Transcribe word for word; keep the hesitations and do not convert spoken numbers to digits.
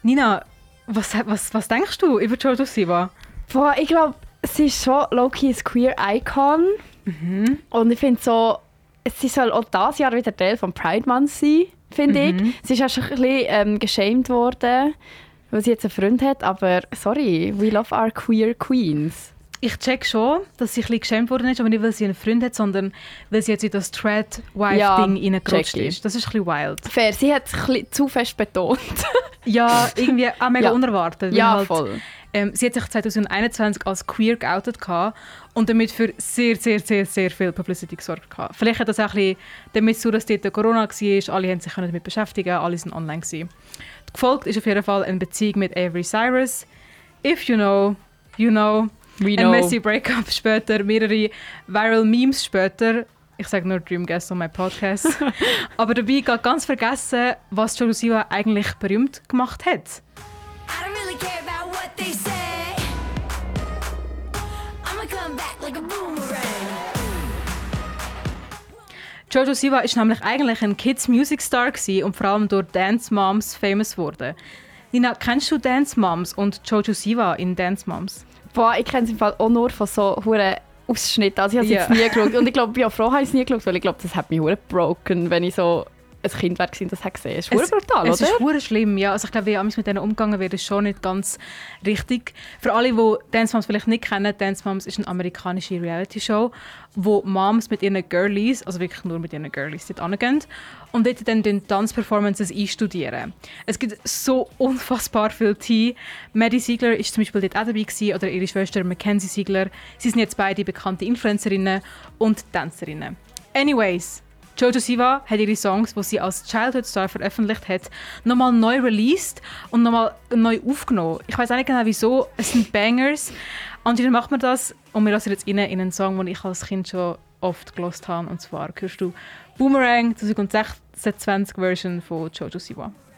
Nina, was, was, was denkst du über Jojo Siwa? Boah, ich glaube, sie ist schon low-key ein Queer-Icon. Mhm. Und ich finde so, sie soll auch dieses Jahr wieder Teil von Pride Month sein, finde Mhm. ich. Sie ist auch schon ein bisschen ähm, geschämt worden, weil sie jetzt einen Freund hat. Aber sorry, we love our queer queens. Ich check schon, dass sie ein bisschen geschämt worden ist, aber nicht, weil sie einen Freund hat, sondern weil sie jetzt in das Thread-Wife-Ding Ja, reingerutscht check ich. ist. Das ist ein bisschen wild. Fair, sie hat es ein bisschen zu fest betont. Ja, irgendwie auch mega Ja. unerwartet. weil Ja, halt, voll. Ähm, sie hat sich zwanzig einundzwanzig als queer geoutet gehabt und damit für sehr, sehr, sehr, sehr viel Publicity gesorgt gehabt. Vielleicht hat das auch ein bisschen damit zu, dass dort Corona war, alle haben sich damit beschäftigen, alle sind online gewesen. Gefolgt ist auf jeden Fall eine Beziehung mit Avery Cyrus. If you know, you know. We Ein know. messy Breakup später, mehrere viral Memes später. Ich sage nur Dream Guest on my Podcast. Aber dabei geht ganz vergessen, was Jojo Siwa eigentlich berühmt gemacht hat. I don't really care about what they say. I'ma come back like a boomerang. Jojo Siwa ist nämlich eigentlich ein Kids Music Star gewesen und vor allem durch Dance Moms famous wurde. Nina, kennst du Dance Moms und Jojo Siwa in Dance Moms? Boah, ich kenne es im Fall auch nur von so huren Ausschnitten. Also ich habe es Ja. jetzt nie geschaut. Und ich glaube, ich bin auch froh, habe ich es nie geschaut, weil ich glaube, das hat mich hure broken, wenn ich so ein Kind wäre und das hätte gesehen. Es ist hure brutal, Es oder? ist hure schlimm, ja. Also ich glaube, wie amigs mit denen umgegangen wird, ist schon nicht ganz richtig. Für alle, die Dance Moms vielleicht nicht kennen, Dance Moms ist eine amerikanische Reality-Show, wo Moms mit ihren Girlies, also wirklich nur mit ihren Girlies, dort hingehen und dort dann die Tanzperformances einstudieren. Es gibt so unfassbar viel Tee. Maddie Ziegler ist zum Beispiel dort auch dabei gewesen, oder ihre Schwester Mackenzie Ziegler. Sie sind jetzt beide bekannte Influencerinnen und Tänzerinnen. Anyways, Jojo Siwa hat ihre Songs, die sie als Childhood Star veröffentlicht hat, nochmal neu released und nochmal neu aufgenommen. Ich weiß auch nicht genau wieso, es sind Bangers. Anscheinend macht man das und wir lassen jetzt rein in einen Song, den ich als Kind schon oft gehört habe. Und zwar hörst du Boomerang, zwanzig sechsundzwanzig Version von Jojo Siwa.